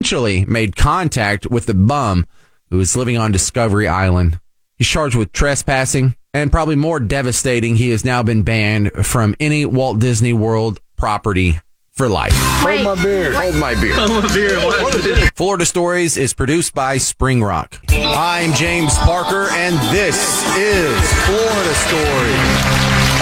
eventually made contact with the bum who was living on Discovery Island. He's charged with trespassing, and probably more devastating, he has now been banned from any Walt Disney World property for life. Hold my beer. Hold my beer. Florida Stories is produced by Spring Rock. I'm James Parker, and this is Florida Stories.